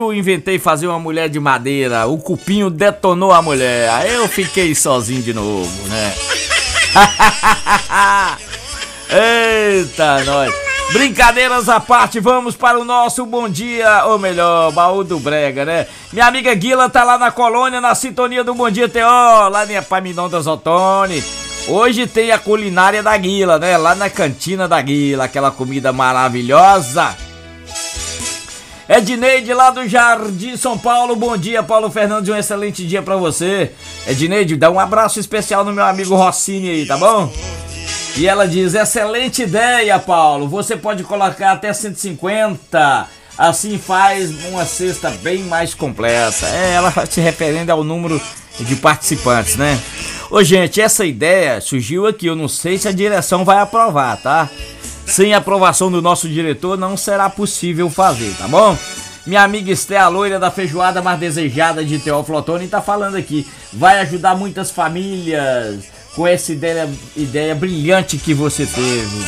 Eu inventei fazer uma mulher de madeira, o cupinho detonou a mulher, aí eu fiquei sozinho de novo, né? Eita, nós. Brincadeiras à parte, vamos para o nosso bom dia, ou melhor, baú do Brega, né? Minha amiga Guila tá lá na colônia, na sintonia do Bom Dia T.O., lá em Epaminondas Ottoni. Hoje tem a culinária da Guila, né? Lá na cantina da Guila, aquela comida maravilhosa. Edneide lá do Jardim São Paulo, bom dia, Paulo Fernandes, um excelente dia pra você. Edneide, dá um abraço especial no meu amigo Rossini aí, tá bom? E ela diz, excelente ideia, Paulo, você pode colocar até 150, assim faz uma cesta bem mais completa. Ela se referindo ao número de participantes, né? Ô gente, essa ideia surgiu aqui, eu não sei se a direção vai aprovar, tá? Sem aprovação do nosso diretor não será possível fazer, tá bom? Minha amiga Esté, a loira da feijoada mais desejada de Teófilo Ottoni, tá falando aqui. Vai ajudar muitas famílias com essa ideia brilhante que você teve.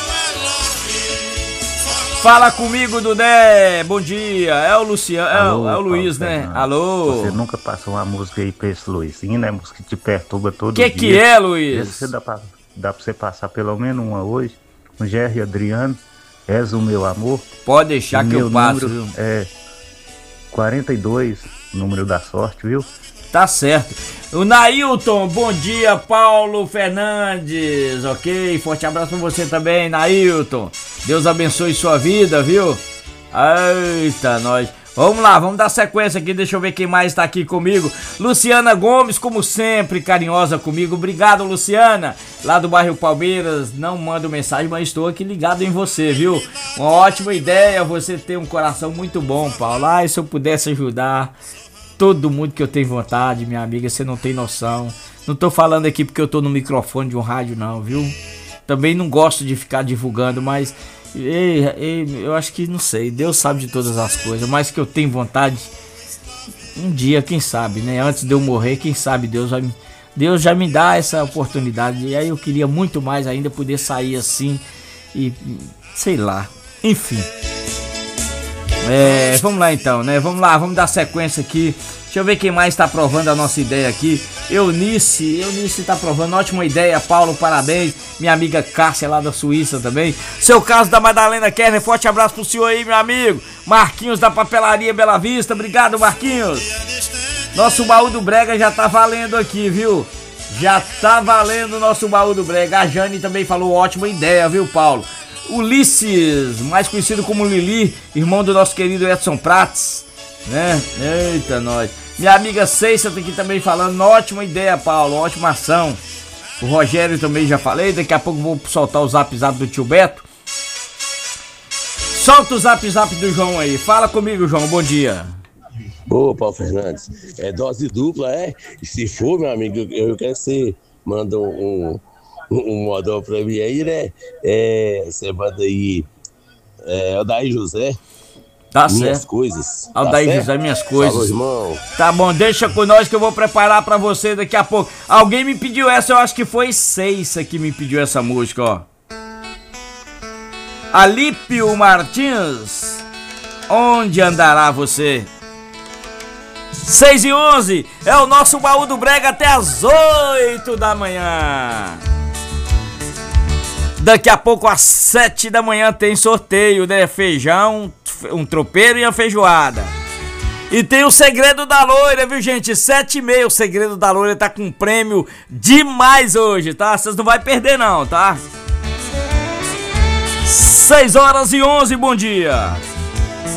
Fala comigo, Dudé. Bom dia. É o Luciano, é o Luiz, né? Fernando. Alô? Você nunca passou uma música aí pra esse Luizinho, né? Música que te perturba todo dia. Que é, Luiz? Você dá pra você passar pelo menos uma hoje? Com Gerry Adriano, És o Meu Amor. Pode deixar que eu passo, viu? É 42, número da sorte, viu? Tá certo. O Nailton, bom dia, Paulo Fernandes, ok? Forte abraço pra você também, Nailton. Deus abençoe sua vida, viu? Eita, nós. Vamos lá, vamos dar sequência aqui, deixa eu ver quem mais tá aqui comigo. Luciana Gomes, como sempre, carinhosa comigo. Obrigado, Luciana, lá do bairro Palmeiras. Não mando mensagem, mas estou aqui ligado em você, viu? Uma ótima ideia, você tem um coração muito bom, Paulo. E se eu pudesse ajudar todo mundo que eu tenho vontade, minha amiga, você não tem noção. Não tô falando aqui porque eu tô no microfone de um rádio não, viu? Também não gosto de ficar divulgando, mas eu acho que, não sei, Deus sabe de todas as coisas, mas que eu tenho vontade, um dia, quem sabe, né? Antes de eu morrer, quem sabe Deus já me dá essa oportunidade. E aí eu queria muito mais ainda poder sair assim e, sei lá, enfim. Vamos lá então, né? Vamos lá, vamos dar sequência aqui. Deixa eu ver quem mais tá aprovando a nossa ideia aqui. Eunice tá aprovando, ótima ideia, Paulo, parabéns. Minha amiga Cássia lá da Suíça também. Seu caso da Madalena Kerner, forte abraço pro senhor aí, meu amigo. Marquinhos da Papelaria Bela Vista, obrigado, Marquinhos. Nosso baú do Brega já tá valendo aqui, viu? Já tá valendo o nosso baú do Brega. A Jane também falou, ótima ideia, viu, Paulo? Ulisses, mais conhecido como Lili, irmão do nosso querido Edson Prates, né? Eita, nós. Minha amiga Ceissa tá aqui também falando, ótima ideia, Paulo, ótima ação. O Rogério também já falei, daqui a pouco vou soltar o zap do tio Beto. Solta o zap do João aí, fala comigo, João, bom dia. Ô, Paulo Fernandes, é dose dupla, é? E se for, meu amigo, eu quero que você manda um modão pra mim aí, né? Você manda aí, Aldair José. Tá minhas certo. Coisas. Aldair tá José, minhas coisas. Falou, irmão. Tá bom, deixa com nós que eu vou preparar pra você daqui a pouco. Alguém me pediu essa, eu acho que foi Ceissa que me pediu essa música, ó. Alípio Martins, onde andará você? 6h11, é o nosso baú do Brega até as 8 da manhã. Daqui a pouco às 7 da manhã tem sorteio, né? Feijão, um tropeiro e uma feijoada. E tem o segredo da loira, viu, gente? 7h30, o segredo da loira tá com um prêmio demais hoje, tá? Vocês não vão perder não, tá? 6h11, bom dia.